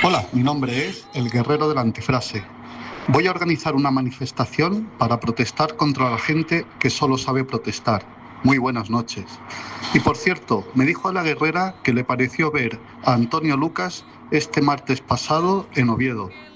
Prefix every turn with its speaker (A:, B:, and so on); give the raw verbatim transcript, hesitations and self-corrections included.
A: Hola, mi nombre es el Guerrero de la Antifrase. Voy a organizar una manifestación para protestar contra la gente que solo sabe protestar. Muy buenas noches. Y por cierto, me dijo la guerrera que le pareció ver a Antonio Lucas este martes pasado en Oviedo.